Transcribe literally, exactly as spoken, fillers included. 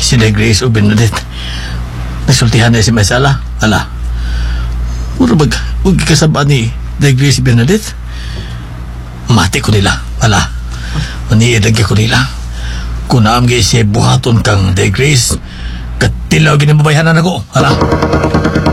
Si Day Grace o Bernadette. Nasultihan na si Maysala. Ala. Mura bag, huwag kasabaan ni Day Grace si Bernadette. Mati ko nila. Ala. Maniidag ko nila. Kung naam gay siya buhaton kang Day Grace, katilaw ginababayanan ako. Ala.